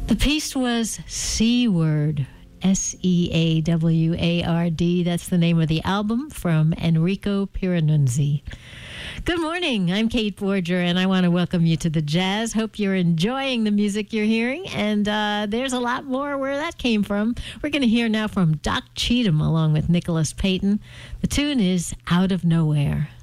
The piece was Seaward, Seaward. That's the name of the album from Enrico Piranunzi. Good morning. I'm Kate Borger, and I want to welcome you to the Jazz. Hope you're enjoying the music you're hearing, and there's a lot more where that came from. We're going to hear now from Doc Cheatham along with Nicholas Payton. The tune is Out of Nowhere.